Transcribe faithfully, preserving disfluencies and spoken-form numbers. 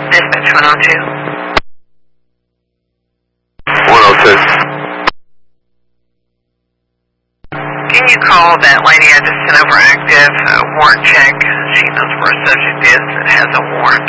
Dispatch one oh two. one oh six. Can you call that lady I just sent over active uh, warrant check? She knows where a subject is that has a warrant.